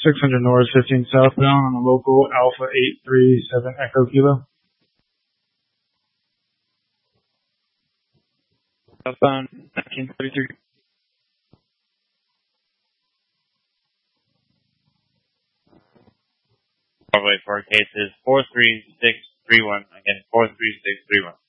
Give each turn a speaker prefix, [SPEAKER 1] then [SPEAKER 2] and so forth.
[SPEAKER 1] 600 north, 15 southbound on the local Alpha 837 Echo Kilo.
[SPEAKER 2] Southbound 1933. Broadway for our case is 43631. Again, 43631.